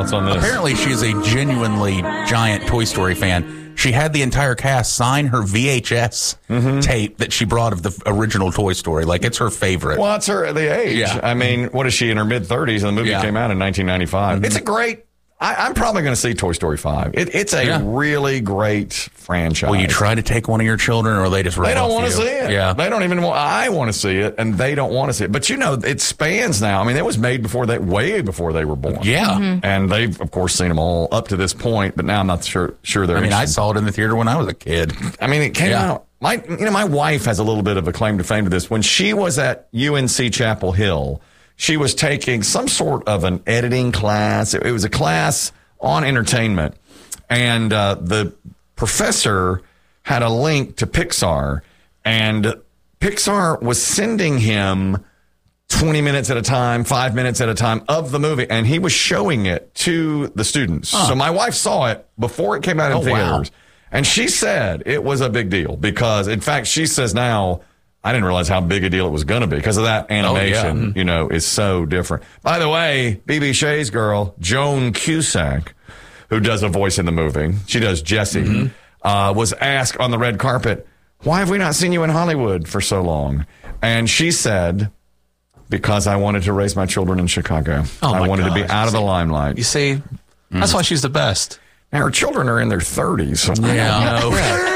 thoughts on this? Apparently, she's a genuinely giant Toy Story fan. She had the entire cast sign her VHS tape that she brought of the original Toy Story. Like, it's her favorite. Well, it's her the age. Yeah. I mean, what is she in her mid-30s? And the movie came out in 1995. It's a great. I'm probably going to see Toy Story 5. It's a really great franchise. Will you try to take one of your children, or they just They don't want to see it. Yeah. They don't even want. I want to see it, and they don't want to see it. But it spans now. I mean, it was made way before they were born. Yeah. And they've, of course, seen them all up to this point. But now I'm not sure they're. I mean, I saw it in the theater when I was a kid. I mean, it came out. My wife has a little bit of a claim to fame to this. When she was at UNC Chapel Hill, she was taking some sort of an editing class. It was a class on entertainment. And the professor had a link to Pixar. And Pixar was sending him 20 minutes at a time, 5 minutes at a time of the movie. And he was showing it to the students. So my wife saw it before it came out in theaters. Wow. And she said it was a big deal because, in fact, she says now, I didn't realize how big a deal it was going to be because of that animation, is so different. By the way, B.B. Shay's girl, Joan Cusack, who does a voice in the movie, she does Jessie, was asked on the red carpet, why have we not seen you in Hollywood for so long? And she said, because I wanted to raise my children in Chicago. I wanted to be out of the limelight. You see, that's why she's the best. Now, her children are in their 30s. So I don't know.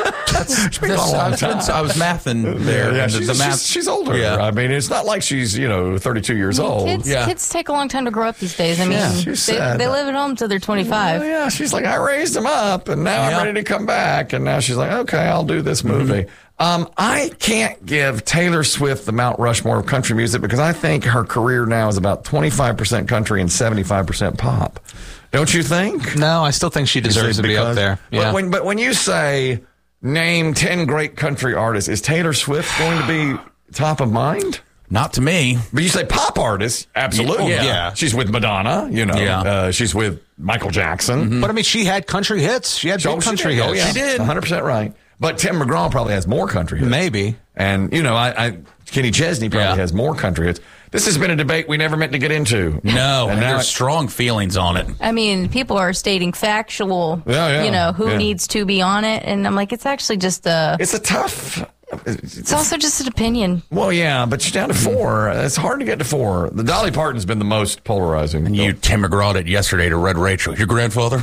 I was mathing there. Yeah, she's older. Yeah. I mean, it's not like she's 32 years old. Kids take a long time to grow up these days. I mean, they live at home till they're 25. Well, yeah, she's like, I raised them up, and now I'm ready to come back. And now she's like, okay, I'll do this movie. I can't give Taylor Swift the Mount Rushmore of country music because I think her career now is about 25% country and 75% pop. Don't you think? No, I still think she deserves to be up there. Yeah. But when you say name 10 great country artists, is Taylor Swift going to be top of mind? Not to me. But you say pop artists, absolutely. Yeah. She's with Madonna, she's with Michael Jackson. But I mean, she had country hits. She had big country hits. Oh, yeah. She did. 100% right. But Tim McGraw probably has more country hits. Maybe. And, Kenny Chesney probably has more country hits. This has been a debate we never meant to get into. No, and there's strong feelings on it. I mean, people are stating factual, who needs to be on it. And I'm like, it's actually just It's a tough... It's also just an opinion. Well, yeah, but you're down to 4. It's hard to get to 4. The Dolly Parton's been the most polarizing. And you Tim McGraw'd it yesterday to Red Rachel. Your grandfather?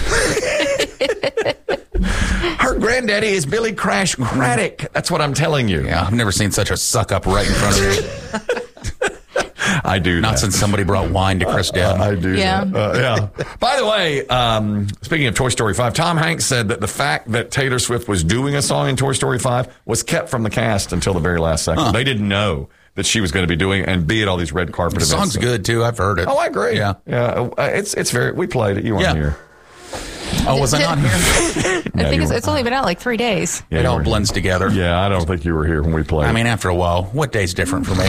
Her granddaddy is Billy Crash Craddock. That's what I'm telling you. Yeah, I've never seen such a suck-up right in front of me. I do Not since somebody brought wine to Chris Down. I do that. By the way, speaking of Toy Story 5, Tom Hanks said that the fact that Taylor Swift was doing a song in Toy Story 5 was kept from the cast until the very last second. They didn't know that she was going to be doing and be at all these red carpet events. The song's good, too. I've heard it. Oh, I agree. Yeah. It's very... We played it. You weren't here. Oh, was I not here? I think it's only been out like 3 days. Yeah, it all blends together. Yeah, I don't think you were here when we played. I mean, after a while, what day's different for me?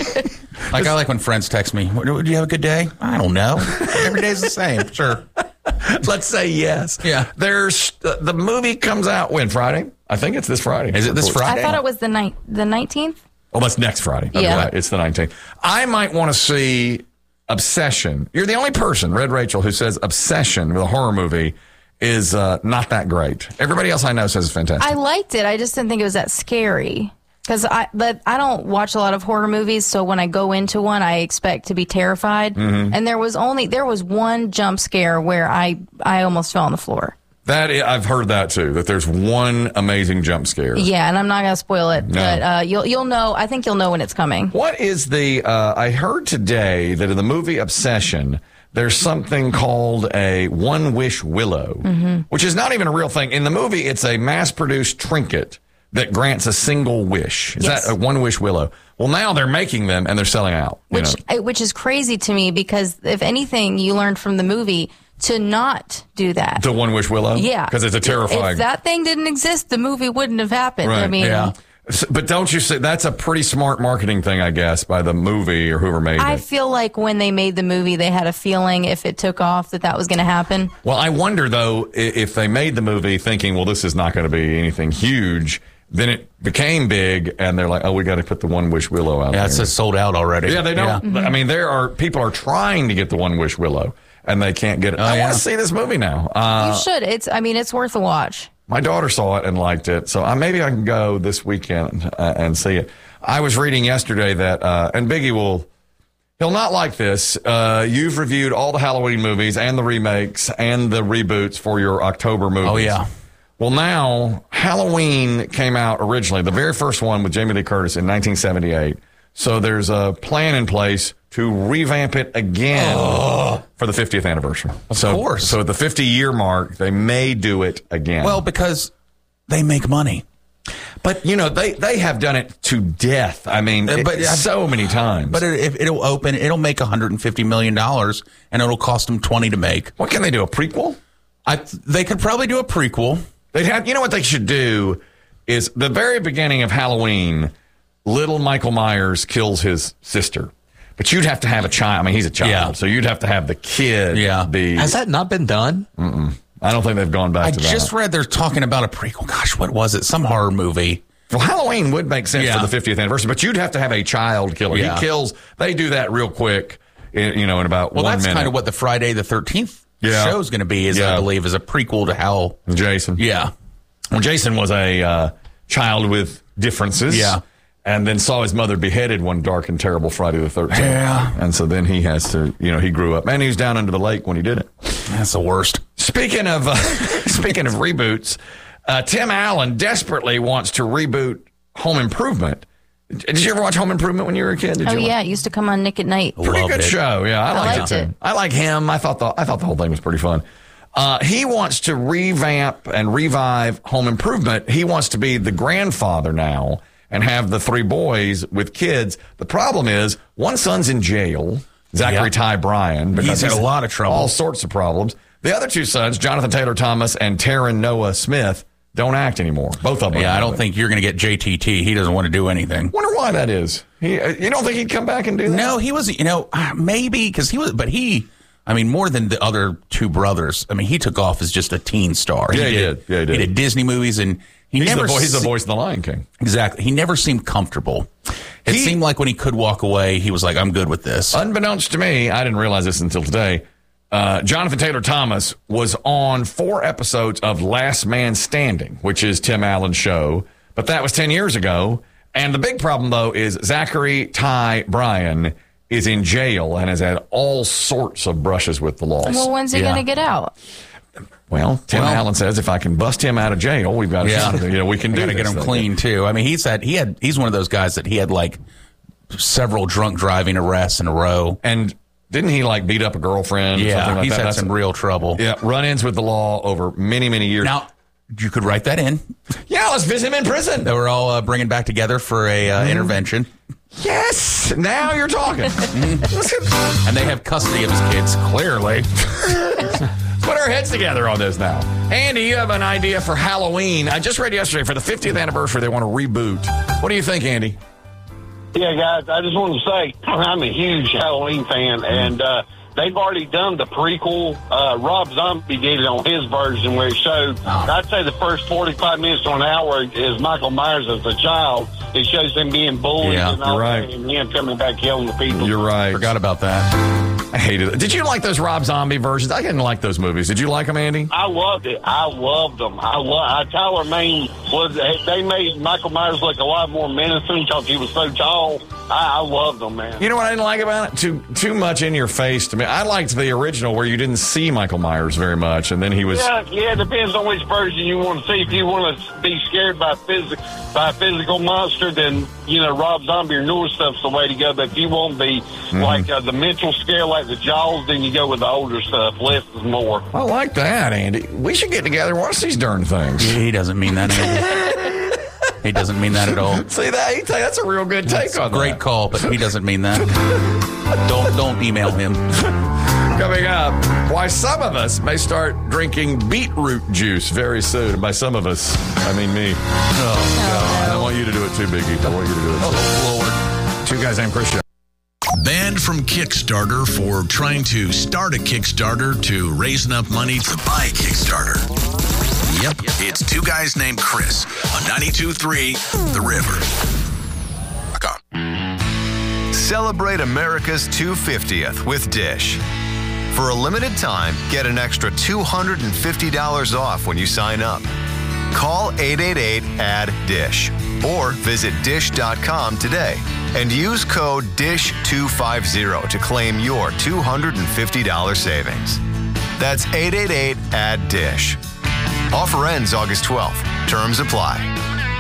I like when friends text me, do you have a good day? I don't know. Every day's the same. Sure. Let's say yes. Yeah. There's the movie comes out when? Friday? I think it's this Friday. Is it this Friday? I thought it was the 19th. Oh, that's next Friday. Yeah. Right. It's the 19th. I might want to see Obsession. You're the only person, Red Rachel, who says Obsession with a horror movie is not that great. Everybody else I know says it's fantastic. I liked it. I just didn't think it was that scary. Because I don't watch a lot of horror movies, so when I go into one, I expect to be terrified. And there was one jump scare where I almost fell on the floor. I've heard that too. That there's one amazing jump scare. Yeah, and I'm not gonna spoil it, No. but you'll know. I think you'll know when it's coming. What is the? I heard today that in the movie Obsession, there's something called a One Wish Willow, which is not even a real thing. In the movie, it's a mass-produced trinket that grants a single wish. Is that a One Wish Willow? Well, now they're making them and they're selling out. Which is crazy to me because if anything, you learned from the movie to not do that. The One Wish Willow? Yeah. Because it's a terrifying... If that thing didn't exist, the movie wouldn't have happened. Right. I mean... But don't you say that's a pretty smart marketing thing, I guess, by the movie or whoever made it. I feel like when they made the movie, they had a feeling if it took off that was going to happen. Well, I wonder, though, if they made the movie thinking, well, this is not going to be anything huge, then it became big, and they're like, oh, we got to put the One Wish Willow out there. Yeah, it's sold out already. Yeah, they don't. I mean, people are trying to get the One Wish Willow. and they can't get it. I want to see this movie now. You should. It's worth a watch. My daughter saw it and liked it, so maybe I can go this weekend and see it. I was reading yesterday that, and Biggie he'll not like this. You've reviewed all the Halloween movies and the remakes and the reboots for your October movies. Oh, yeah. Well, now, Halloween came out originally, the very first one with Jamie Lee Curtis in 1978. So there's a plan in place to revamp it again for the 50th anniversary. Of course. So at the 50-year mark, they may do it again. Well, because they make money. But, they have done it to death. I mean, so many times. But it'll open, it'll make $150 million, and it'll cost them $20 to make. What can they do, a prequel? They could probably do a prequel. They'd have, what they should do is the very beginning of Halloween, little Michael Myers kills his sister. But you'd have to have a child. I mean, he's a child, so you'd have to have the kid be... Has that not been done? Mm-mm. I don't think they've gone back to that. I just read they're talking about a prequel. Gosh, what was it? Some horror movie. Well, Halloween would make sense for the 50th anniversary, but you'd have to have a child killer. Yeah. He kills... They do that real quick, in about 1 minute. Well, that's kind of what the Friday the 13th show is going to be, I believe, is a prequel to how... Jason. Yeah. Well, Jason was a child with differences. Yeah. And then saw his mother beheaded one dark and terrible Friday the 13th. Yeah. And so then he has to, he grew up. And he was down under the lake when he did it. That's the worst. Speaking of reboots, Tim Allen desperately wants to reboot Home Improvement. Did you ever watch Home Improvement when you were a kid? It used to come on Nick at Night. Pretty good show. Yeah, I liked it. I like him. I thought the whole thing was pretty fun. He wants to revamp and revive Home Improvement. He wants to be the grandfather now and have the 3 boys with kids. The problem is one son's in jail, Zachary Ty Bryan, because he's had a lot of trouble. All sorts of problems. The other 2 sons, Jonathan Taylor Thomas and Taron Noah Smith, don't act anymore. Both of them. Yeah, I don't think you're going to get JTT. He doesn't want to do anything. Wonder why that is. You don't think he'd come back and do that? No, he was, maybe because he was, but more than the other 2 brothers. I mean, he took off as just a teen star. Yeah, he did. Yeah, he did. He did Disney movies, and he's the voice of the Lion King. Exactly. He never seemed comfortable. It seemed like when he could walk away, he was like, I'm good with this. Unbeknownst to me, I didn't realize this until today, Jonathan Taylor Thomas was on 4 episodes of Last Man Standing, which is Tim Allen's show. But that was 10 years ago. And the big problem, though, is Zachary Ty Bryan is in jail and has had all sorts of brushes with the law. Well, when's he going to get out? Well, Tim Allen says if I can bust him out of jail, we've got we can do got to get him clean too. I mean, he's one of those guys that he had like several drunk driving arrests in a row, and didn't he like beat up a girlfriend? Yeah, he's had some real trouble. Yeah, run-ins with the law over many, many years. Now, you could write that in. Yeah, let's visit him in prison. They were all bringing back together for a intervention. Yes, now you're talking. And they have custody of his kids, clearly. Put our heads together on this now. Andy, you have an idea for Halloween. I just read yesterday for the 50th anniversary, they want to reboot. What do you think, Andy? Yeah, guys, I just want to say I'm a huge Halloween fan, and they've already done the prequel. Rob Zombie did it on his version where he showed, I'd say the first 45 minutes to an hour is Michael Myers as a child. It shows him being bullied and all that, and him coming back killing the people. You're right. Forgot about that. I hated it. Did you like those Rob Zombie versions? I didn't like those movies. Did you like them, Andy? I loved it. I loved them. Tyler Mane they made Michael Myers look a lot more menacing because he was so tall. I loved them, man. You know what I didn't like about it? Too much in your face to me. I liked the original where you didn't see Michael Myers very much, and then he was. Yeah. It depends on which version you want to see. If you want to be scared by a physical monster, then Rob Zombie or newer stuff's the way to go. But if you want to be like the mental scare, like the Jaws, then you go with the older stuff. Less is more. I like that, Andy. We should get together and watch these darn things. He doesn't mean that, Andy. He doesn't mean that at all. See that? That's a real good take on that. Great call, but he doesn't mean that. Don't email him. Coming up, why some of us may start drinking beetroot juice very soon. And by some of us, I mean me. Oh, God. I want you to do it too, Biggie. I want you to do it too. Oh, Lord. 2 guys named Christian. Banned from Kickstarter for trying to start a Kickstarter to raise enough money to buy Kickstarter. Yep, it's 2 guys named Chris on 92.3 The River. Celebrate America's 250th with Dish. For a limited time, get an extra $250 off when you sign up. Call 888-ADD-DISH or visit dish.com today and use code DISH250 to claim your $250 savings. That's 888-ADD-DISH. Offer ends August 12th. Terms apply.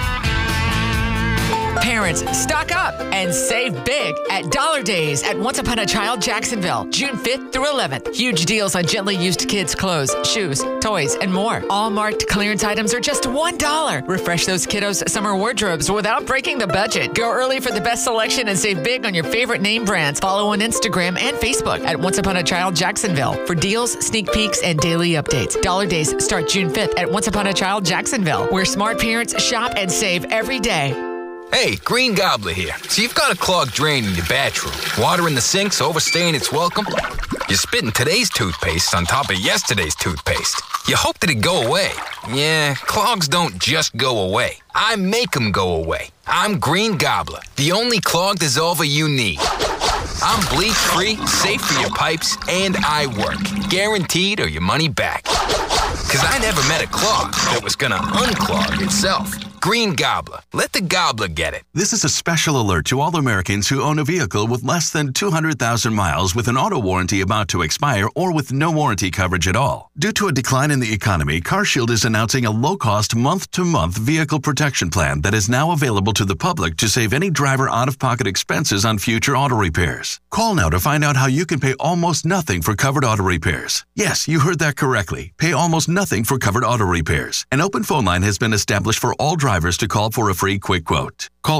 Parents, stock up and save big at Dollar Days at Once Upon a Child Jacksonville, June 5th through 11th. Huge deals on gently used kids' clothes, shoes, toys, and more. All marked clearance items are just $1. Refresh those kiddos' summer wardrobes without breaking the budget. Go early for the best selection and save big on your favorite name brands. Follow on Instagram and Facebook at Once Upon a Child Jacksonville for deals, sneak peeks, and daily updates. Dollar Days start June 5th at Once Upon a Child Jacksonville, where smart parents shop and save every day. Hey, Green Gobbler here. So you've got a clogged drain in your bathroom. Water in the sinks overstaying its welcome. You're spitting today's toothpaste on top of yesterday's toothpaste. You hope that it go away. Yeah, clogs don't just go away. I make them go away. I'm Green Gobbler, the only clog dissolver you need. I'm bleach-free, safe for your pipes, and I work. Guaranteed or your money back. Because I never met a clog that was going to unclog itself. Green Gobbler. Let the gobbler get it. This is a special alert to all Americans who own a vehicle with less than 200,000 miles with an auto warranty about to expire or with no warranty coverage at all. Due to a decline in the economy, CarShield is announcing a low-cost month-to-month vehicle protection plan that is now available to the public to save any driver out-of-pocket expenses on future auto repairs. Call now to find out how you can pay almost nothing for covered auto repairs. Yes, you heard that correctly. Pay almost nothing for covered auto repairs. An open phone line has been established for all drivers to call for a free quick quote. Call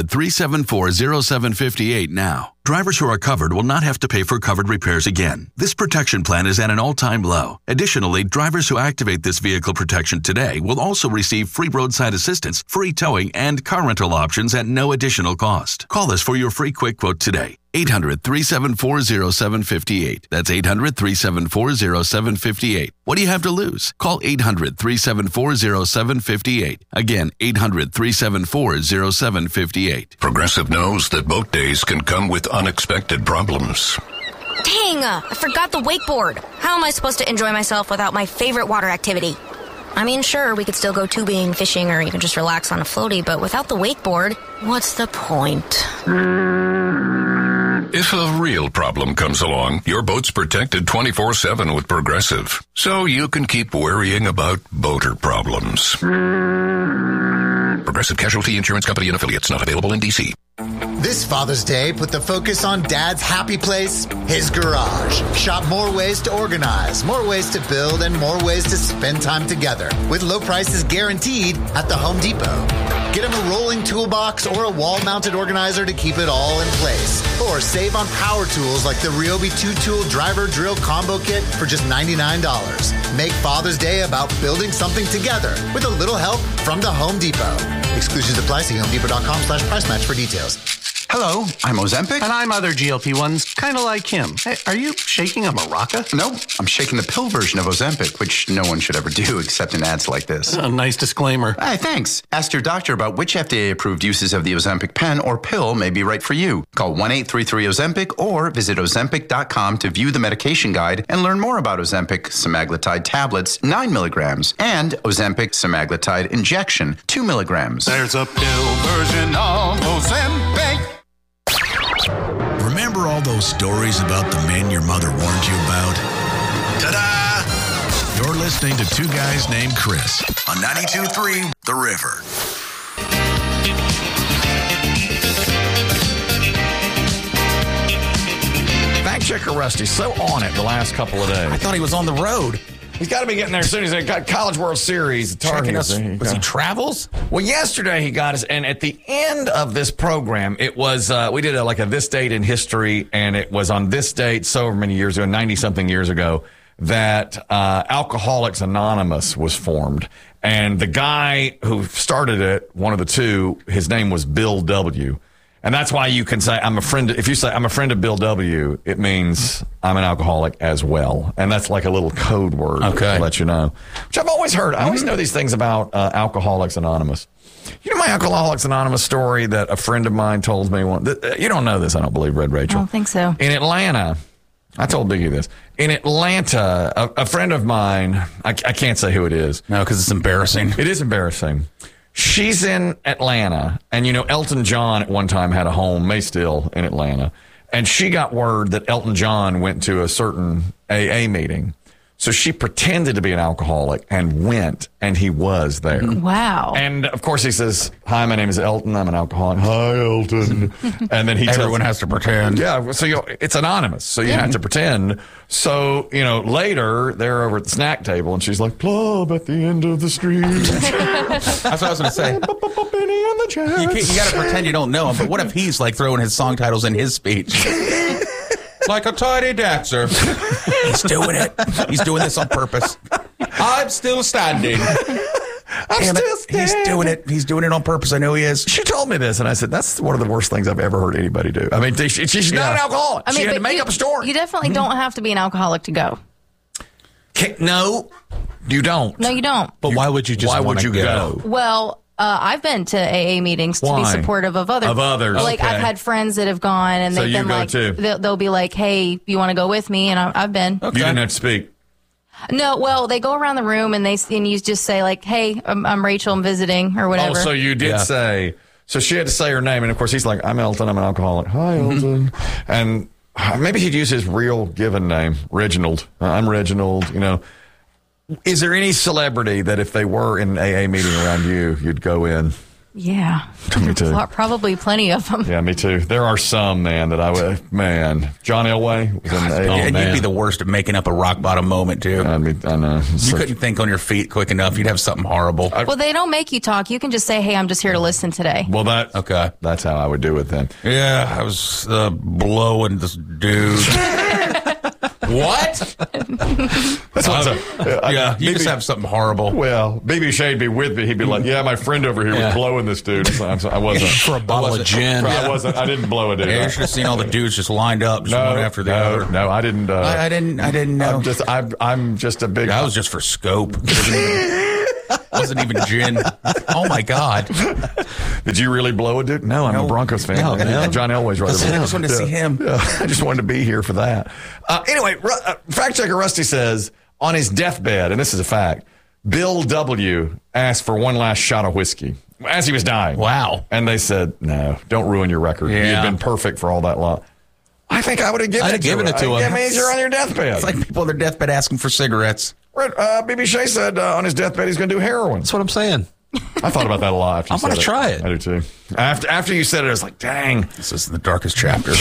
800-374-0758 now. Drivers who are covered will not have to pay for covered repairs again. This protection plan is at an all-time low. Additionally, drivers who activate this vehicle protection today will also receive free roadside assistance, free towing, and car rental options at no additional cost. Call us for your free quick quote today. 800-374-0758. That's 800-374-0758. What do you have to lose? Call 800-374-0758. Again, 800-374-0758. Progressive knows that boat days can come with unexpected problems. Dang, I forgot the wakeboard. How am I supposed to enjoy myself without my favorite water activity? I mean, sure, we could still go tubing, fishing, or even just relax on a floaty, but without the wakeboard, what's the point? If a real problem comes along, your boat's protected 24/7 with Progressive, so you can keep worrying about boater problems. Progressive Casualty Insurance Company and Affiliates, not available in D.C. This Father's Day, put the focus on Dad's happy place, his garage. Shop more ways to organize, more ways to build, and more ways to spend time together with low prices guaranteed at the Home Depot. Get him a rolling toolbox or a wall-mounted organizer to keep it all in place. Or save on power tools like the Ryobi 2-tool driver drill combo kit for just $99. Make Father's Day about building something together with a little help from the Home Depot. Exclusions apply. See HomeDepot.com/price match for details. Hello, I'm Ozempic. And I'm other GLP-1s, kind of like him. Hey, are you shaking a maraca? No, I'm shaking the pill version of Ozempic, which no one should ever do except in ads like this. A nice disclaimer. Hey, thanks. Ask your doctor about which FDA-approved uses of the Ozempic pen or pill may be right for you. Call 1-833-OZEMPIC or visit Ozempic.com to view the medication guide and learn more about Ozempic semaglutide tablets, 9 milligrams, and Ozempic semaglutide injection, 2 milligrams. There's a pill version of Ozempic. Remember all those stories about the men your mother warned you about? Ta-da! You're listening to Two Guys Named Chris on 92.3 The River. Fact checker Rusty's so on it the last couple of days. I thought he was on the road. He's got to be getting there soon. He's got College World Series. Was he travels? Well, yesterday he got us, and at the end of this program, it was we did a this date in history, and it was on this date so many years ago, 90-something years ago, that Alcoholics Anonymous was formed. And the guy who started it, one of the two, his name was Bill W. And that's why you can say, I'm a friend. If you say, I'm a friend of Bill W., it means I'm an alcoholic as well. And that's like a little code word to let you know, which I've always heard. I always know these things about Alcoholics Anonymous. You know my Alcoholics Anonymous story that a friend of mine told me? You don't know this, I don't believe, Red Rachel. I don't think so. In Atlanta, I told Biggie this. In Atlanta, a friend of mine, I can't say who it is. No, because it's embarrassing. It is embarrassing. She's in Atlanta, and Elton John at one time had a home, may still, in Atlanta. And she got word that Elton John went to a certain AA meeting. So she pretended to be an alcoholic and went, and he was there. Wow. And, of course, he says, hi, my name is Elton. I'm an alcoholic. Hi, Elton. And then everyone has to pretend. Yeah, so it's anonymous, so you have to pretend. So, later, they're over at the snack table, and she's like, club at the end of the street. That's what I was going to say. You got to pretend you don't know him, but what if he's like throwing his song titles in his speech? Like a tiny dancer. He's doing it. He's doing this on purpose. I'm still standing. I'm still standing. He's doing it. He's doing it on purpose. I know he is. She told me this, and I said, that's one of the worst things I've ever heard anybody do. I mean, she's not an alcoholic. She had to make up a story. You definitely don't have to be an alcoholic to go. No, you don't. No, you don't. But why would you just go? Well, I've been to AA meetings to be supportive of others. Like, I've had friends that have gone, and they've been like, they'll be like, hey, you want to go with me? And I've been. Okay. You didn't have to speak. No, well, they go around the room, and you just say, like, hey, I'm Rachel, I'm visiting, or whatever. Oh, so you did say. So she had to say her name, and of course, he's like, I'm Elton, I'm an alcoholic. Hi, Elton. And maybe he'd use his real given name, Reginald. I'm Reginald, Is there any celebrity that if they were in an AA meeting around you, you'd go in? Yeah. Me too. Probably plenty of them. Yeah, me too. There are some, man, that I would, John Elway was in AA. And you'd be the worst at making up a rock bottom moment, too. I know. You couldn't think on your feet quick enough. You'd have something horrible. Well, they don't make you talk. You can just say, hey, I'm just here to listen today. Well, that's how I would do it then. Yeah, I was blowing this dude. What? That's what's up. You just have something horrible. Well, BB Shade'd be with me. He'd be like, yeah, my friend over here was blowing this dude. I wasn't. For a bottle of gin. I didn't blow a dude. Yeah, you should have seen all the dudes just lined up, one after the other. No, I didn't. I didn't know. I'm just a big. That was just for scope. Wasn't even gin. Oh my God! Did you really blow a dude? No, I'm a Broncos fan. No, John Elway's right. I just wanted to see him. Yeah, I just wanted to be here for that. Anyway, fact checker Rusty says on his deathbed, and this is a fact, Bill W. asked for one last shot of whiskey as he was dying. Wow! And they said, "No, don't ruin your record. Yeah. You've been perfect for all that long." I think I would have given it to him. That means you're on your deathbed. It's like people on their deathbed asking for cigarettes. BB Shea said on his deathbed he's going to do heroin. That's what I'm saying. I thought about that a lot after you said it. I'm going to try it. I do too. After you said it, I was like, dang. This is the darkest chapter.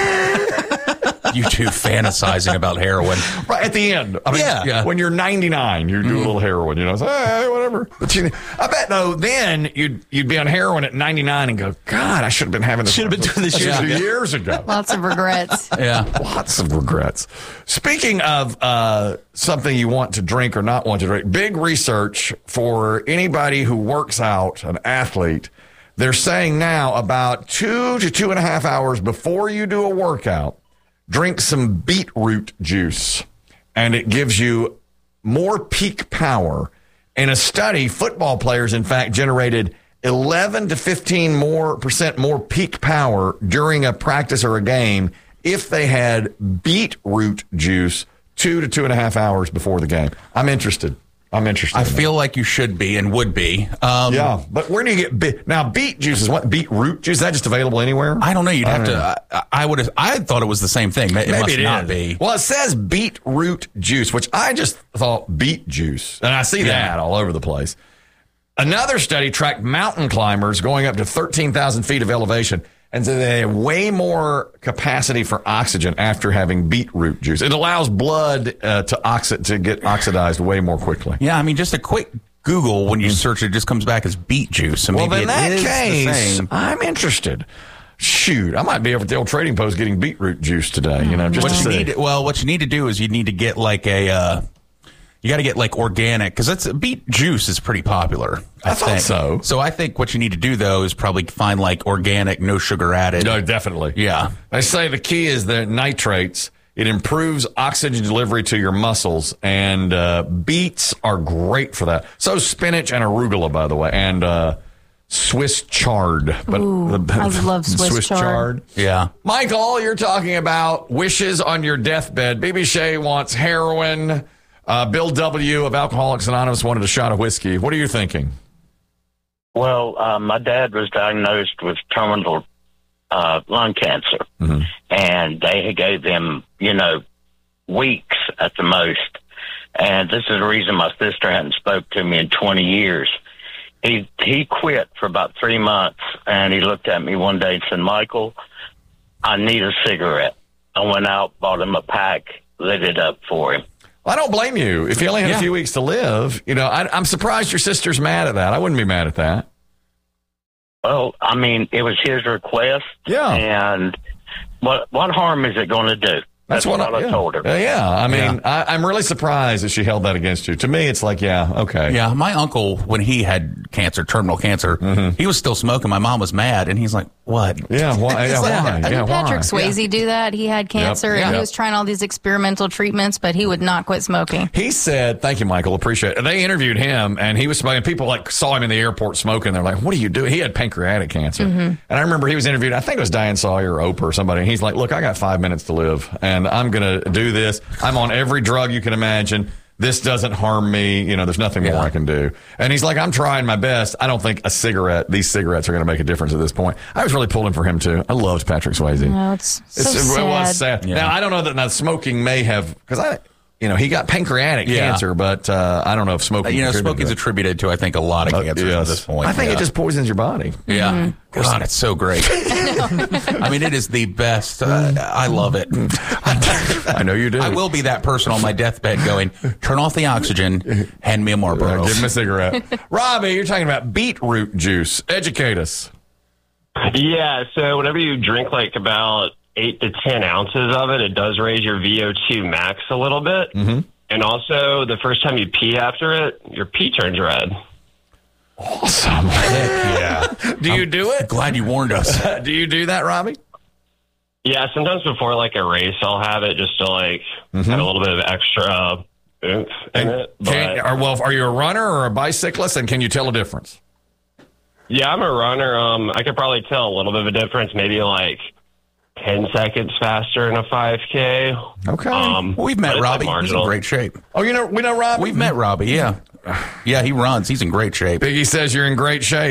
You two fantasizing about heroin. Right at the end. I mean, when you're 99, you do a little heroin. It's hey, whatever. But I bet, though, then you'd be on heroin at 99 and go, God, I should have been having this. Should have been doing this years ago. Lots of regrets. Yeah. Lots of regrets. Speaking of something you want to drink or not want to drink, big research for anybody who works out, an athlete. They're saying now about 2 to 2.5 hours before you do a workout, drink some beetroot juice, and it gives you more peak power. In a study, football players, in fact, generated 11 to 15% more peak power during a practice or a game if they had beetroot juice 2 to 2.5 hours before the game. I'm interested. I feel like you should be and would be. Yeah, but where do you get now? Beet juice is what? Beetroot juice? Is that just available anywhere? I don't know. You'd have to. I thought it was the same thing. It must not be. Well, it says beetroot juice, which I just thought beet juice, and I see that all over the place. Another study tracked mountain climbers going up to 13,000 feet of elevation, and so they have way more capacity for oxygen after having beetroot juice. It allows blood to get oxidized way more quickly. Yeah, I mean, just a quick Google when you search it just comes back as beet juice. So well, maybe in that case, I'm interested. Shoot, I might be over at the old Trading Post getting beetroot juice today. What you need to do is you need to get like a. You got to get like organic because beet juice is pretty popular. I thought so. So I think what you need to do though is probably find like organic, no sugar added. No, definitely. Yeah. I say the key is the nitrates. It improves oxygen delivery to your muscles, and beets are great for that. So spinach and arugula, by the way, and Swiss chard. But Ooh, I love Swiss chard. Yeah. Michael, you're talking about wishes on your deathbed. BB Shea wants heroin. Bill W. of Alcoholics Anonymous wanted a shot of whiskey. What are you thinking? Well, my dad was diagnosed with terminal lung cancer, and they gave him, weeks at the most. And this is the reason my sister hadn't spoke to me in 20 years. He quit for about 3 months, and he looked at me one day and said, Michael, I need a cigarette. I went out, bought him a pack, lit it up for him. Well, I don't blame you. If you only had a few weeks to live, I'm surprised your sister's mad at that. I wouldn't be mad at that. Well, I mean, it was his request. Yeah. And what harm is it going to do? That's what I told her. I mean, I'm really surprised that she held that against you. To me, it's like, okay. Yeah, my uncle, when he had cancer, terminal cancer, he was still smoking. My mom was mad, and he's like, what? Yeah, why? Why? Did Patrick Swayze do that? He had cancer, and he was trying all these experimental treatments, but he would not quit smoking. He said, thank you, Michael, appreciate it. They interviewed him, and he was smoking. People saw him in the airport smoking. They're like, what are you doing? He had pancreatic cancer. And I remember he was interviewed, I think it was Diane Sawyer or Oprah or somebody, and he's like, look, I got 5 minutes to live, and I'm going to do this. I'm on every drug you can imagine. This doesn't harm me. There's nothing more I can do. And he's like, I'm trying my best. I don't think these cigarettes are going to make a difference at this point. I was really pulling for him, too. I loved Patrick Swayze. No, it was sad. Yeah. Now, I don't know that smoking may have, because he got pancreatic cancer, but I don't know if smoking. Smoking's attributed to, I think, a lot of cancers at this point. I think it just poisons your body. Yeah. God, it's so great. I mean, it is the best. I love it. I know you do. I will be that person on my deathbed going, turn off the oxygen, hand me a Marlboro. Give him a cigarette. Robbie, you're talking about beetroot juice. Educate us. Yeah, so whenever you drink about 8 to 10 ounces of it, it does raise your VO2 max a little bit. And also, the first time you pee after it, your pee turns red. Awesome. Yeah. Do you do it? Glad you warned us. Do you do that, Robbie? Yeah, sometimes before a race, I'll have it just to have a little bit of extra oomph in it. Are you a runner or a bicyclist, and can you tell a difference? Yeah, I'm a runner. I could probably tell a little bit of a difference, maybe 10 seconds faster in a 5K. Okay. We've met Robbie. He's in great shape. Oh, we know Robbie? We've met Robbie, yeah. Yeah, he runs. He's in great shape. Biggie says you're in great shape.